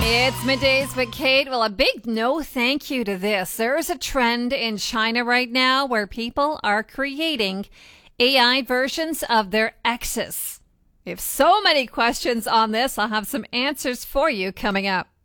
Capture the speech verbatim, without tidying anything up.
It's middays with Kate. Well, a big no thank you to this. There is a trend in China right now where people are creating A I versions of their exes. We have so many questions on this. I'll have some answers for you coming up.